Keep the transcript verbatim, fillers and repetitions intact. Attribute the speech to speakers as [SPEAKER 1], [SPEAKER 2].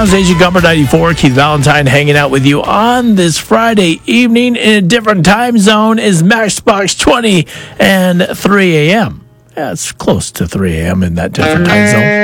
[SPEAKER 1] A J Gummer ninety-four, Keith Valentine hanging out with you on this Friday evening in a different time zone is Matchbox twenty and three a.m. Yeah, it's close to three a.m. in that different time zone.